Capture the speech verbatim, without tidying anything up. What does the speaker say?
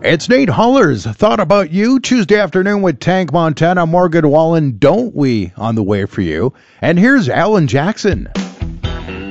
It's Nate Holler's Thought About You, Tuesday afternoon with Tank Montana, Morgan Wallen, Don't We, on the way for you. And here's Alan Jackson.